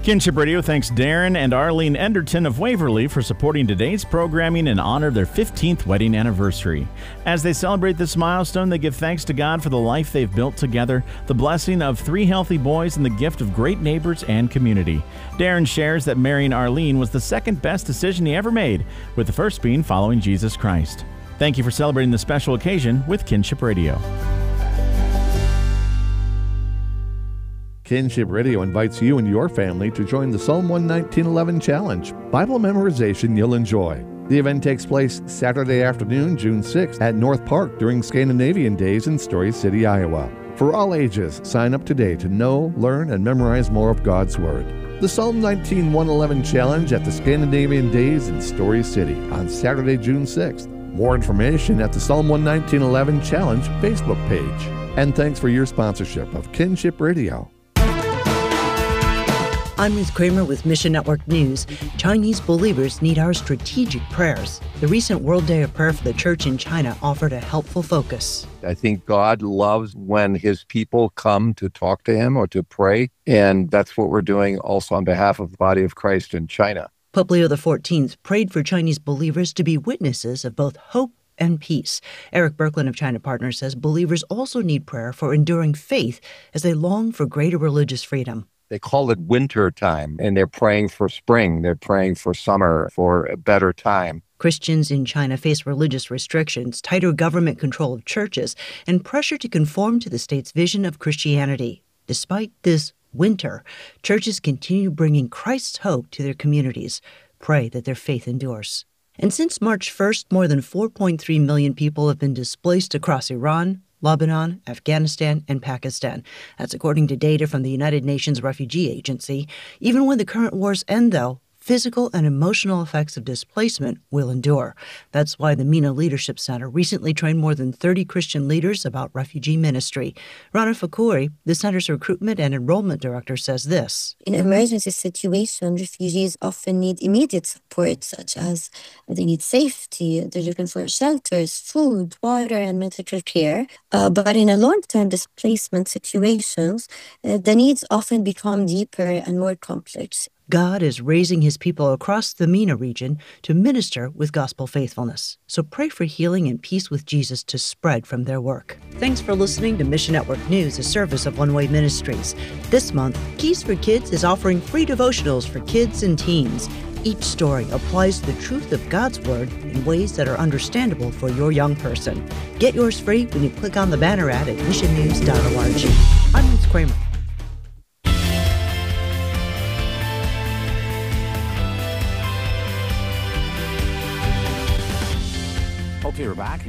Kinship Radio thanks Darren and Arlene Enderton of Waverly for supporting today's programming in honor of their 15th wedding anniversary. As they celebrate this milestone, they give thanks to God for the life they've built together, the blessing of 3 healthy boys, and the gift of great neighbors and community. Darren shares that marrying Arlene was the second best decision he ever made, with the first being following Jesus Christ. Thank you for celebrating this special occasion with Kinship Radio. Kinship Radio invites you and your family to join the Psalm 119:11 Challenge, Bible memorization you'll enjoy. The event takes place Saturday afternoon, June 6th at North Park during Scandinavian Days in Story City, Iowa. For all ages, sign up today to know, learn, and memorize more of God's Word. The Psalm 119:11 Challenge at the Scandinavian Days in Story City on Saturday, June 6th. More information at the Psalm 119:11 Challenge Facebook page. And thanks for your sponsorship of Kinship Radio. I'm Ruth Kramer with Mission Network News. Chinese believers need our strategic prayers. The recent World Day of Prayer for the Church in China offered a helpful focus. I think God loves when his people come to talk to him or to pray, and that's what we're doing also on behalf of the body of Christ in China. Pope Leo XIV prayed for Chinese believers to be witnesses of both hope and peace. Eric Birkeland of China Partners says believers also need prayer for enduring faith as they long for greater religious freedom. They call it winter time, and they're praying for spring. They're praying for summer, for a better time. Christians in China face religious restrictions, tighter government control of churches, and pressure to conform to the state's vision of Christianity. Despite this winter, churches continue bringing Christ's hope to their communities. Pray that their faith endures. And since March 1st, more than 4.3 million people have been displaced across Iran, Lebanon, Afghanistan, and Pakistan. That's according to data from the United Nations Refugee Agency. Even when the current wars end, though, physical and emotional effects of displacement will endure. That's why the MENA Leadership Center recently trained more than 30 Christian leaders about refugee ministry. Rana Fakouri, the center's recruitment and enrollment director, says this. In emergency situations, refugees often need immediate support, such as they need safety, they're looking for shelters, food, water, and medical care. But in a long-term displacement situations, the needs often become deeper and more complex. God is raising his people across the MENA region to minister with gospel faithfulness. So pray for healing and peace with Jesus to spread from their work. Thanks for listening to Mission Network News, a service of One Way Ministries. This month, Keys for Kids is offering free devotionals for kids and teens. Each story applies the truth of God's Word in ways that are understandable for your young person. Get yours free when you click on the banner ad at missionnews.org. I'm Ruth Kramer. Okay, we're back.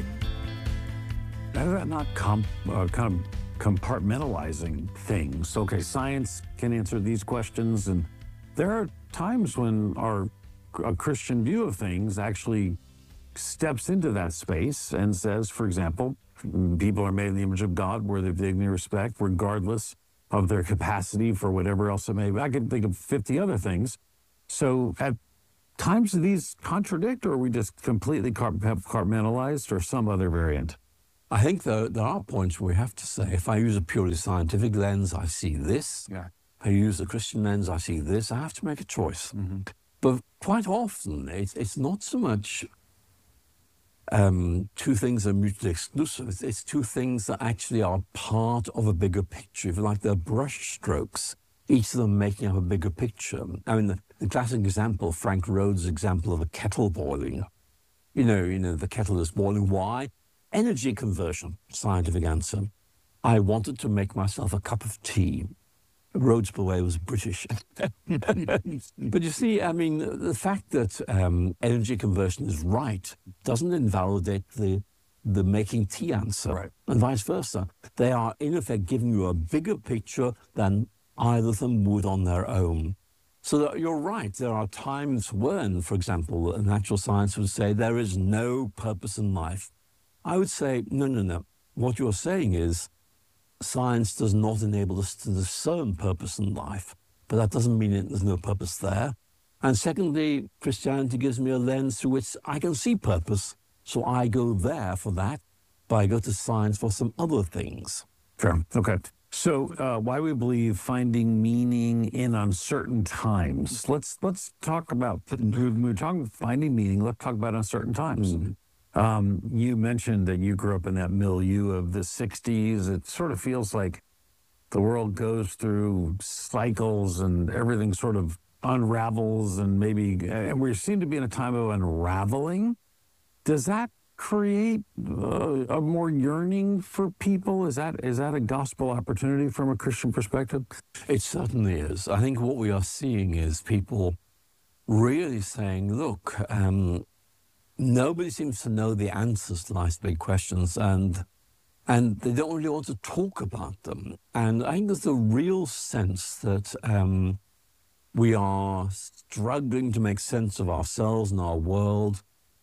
Not kind of compartmentalizing things. Okay, science can answer these questions, and there are times when a Christian view of things actually steps into that space and says, for example, people are made in the image of God, worthy of dignity and respect, regardless of their capacity for whatever else it may be. I can think of 50 other things. So at times do these contradict, or are we just completely compartmentalized, or some other variant? I think there are points where we have to say, if I use a purely scientific lens, I see this. Yeah. If I use a Christian lens, I see this. I have to make a choice. Mm-hmm. But quite often, it's not so much two things are mutually exclusive. It's two things that actually are part of a bigger picture. If you like, they're brush strokes, each of them making up a bigger picture. I mean, the classic example, Frank Rhodes' example of a kettle boiling. You know, the kettle is boiling. Why? Energy conversion, scientific answer. I wanted to make myself a cup of tea. Rhodes, by the way, was British. But you see, I mean, the fact that energy conversion is right doesn't invalidate the making tea answer, right, and vice versa. They are, in effect, giving you a bigger picture than either of them would on their own. So that you're right, there are times when, for example, natural science would say there is no purpose in life. I would say, no. What you're saying is science does not enable us to discern purpose in life, but that doesn't mean there's no purpose there. And secondly, Christianity gives me a lens through which I can see purpose, so I go there for that, but I go to science for some other things. Sure. Okay. So, why we believe finding meaning in uncertain times. Let's talk about, when we're talking finding meaning, let's talk about uncertain times. You mentioned that you grew up in that milieu of the 60s. It sort of feels like the world goes through cycles and everything sort of unravels, and we seem to be in a time of unraveling. Does that create a more yearning for people? Is that a gospel opportunity from a Christian perspective? It certainly is. I think what we are seeing is people really saying, look, nobody seems to know the answers to life's big questions, and they don't really want to talk about them. And I think there's a real sense that we are struggling to make sense of ourselves and our world.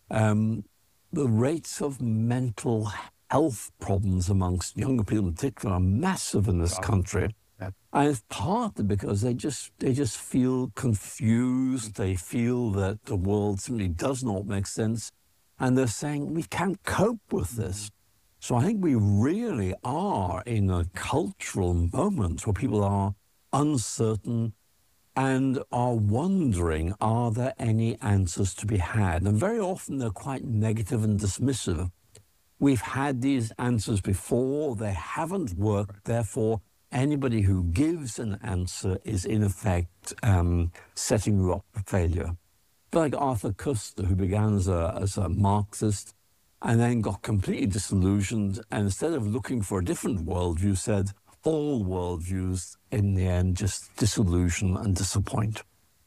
The rates of mental health problems amongst younger people in particular are massive in this country. And it's partly because they just feel confused. They feel that the world simply does not make sense. And they're saying, we can't cope with this. So I think we really are in a cultural moment where people are uncertain and are wondering, are there any answers to be had? And very often they're quite negative and dismissive. We've had these answers before, they haven't worked, therefore anybody who gives an answer is in effect setting you up for failure. Like Arthur Koestler, who began as a Marxist and then got completely disillusioned, and instead of looking for a different worldview, said, all worldviews, in the end, just disillusion and disappoint.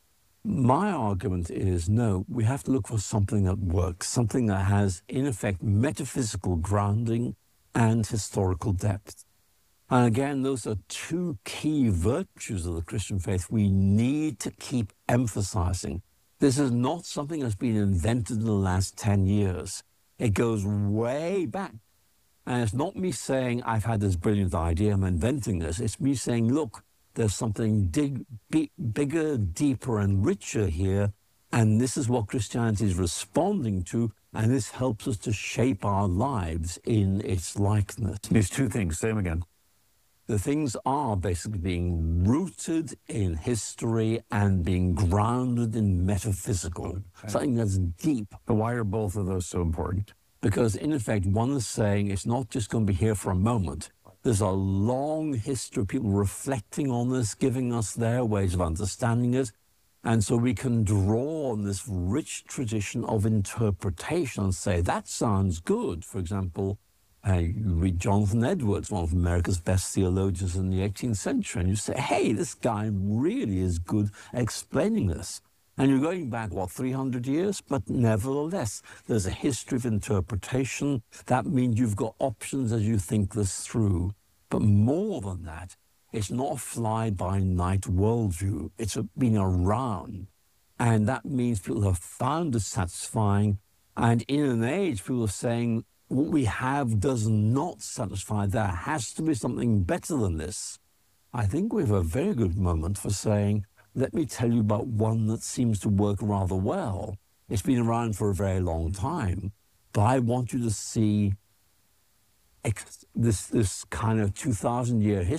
My argument is, no, we have to look for something that works, something that has, in effect, metaphysical grounding and historical depth. And again, those are two key virtues of the Christian faith we need to keep emphasizing. This is not something that's been invented in the last 10 years. It goes way back. And it's not me saying, I've had this brilliant idea, I'm inventing this. It's me saying, look, there's something bigger, deeper, and richer here. And this is what Christianity is responding to. And this helps us to shape our lives in its likeness. These two things, say them again. The things are basically being rooted in history and being grounded in metaphysical, something that's deep. But why are both of those so important? Because, in effect, one is saying it's not just going to be here for a moment. There's a long history of people reflecting on this, giving us their ways of understanding it. And so we can draw on this rich tradition of interpretation and say, that sounds good. For example, you read Jonathan Edwards, one of America's best theologians in the 18th century, and you say, hey, this guy really is good at explaining this. And you're going back, 300 years? But nevertheless, there's a history of interpretation. That means you've got options as you think this through. But more than that, it's not a fly-by-night worldview. It's been around. And that means people have found it satisfying. And in an age, people are saying, what we have does not satisfy. There has to be something better than this. I think we have a very good moment for saying, let me tell you about one that seems to work rather well. It's been around for a very long time, but I want you to see this kind of 2,000-year history